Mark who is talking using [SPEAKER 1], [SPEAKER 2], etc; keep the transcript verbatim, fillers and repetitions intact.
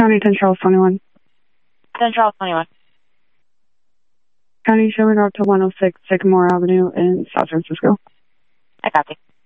[SPEAKER 1] County ten Charles twenty-one.
[SPEAKER 2] ten Charles twenty-one.
[SPEAKER 1] County showing up to one oh six Sycamore Avenue in South Francisco.
[SPEAKER 2] I copy.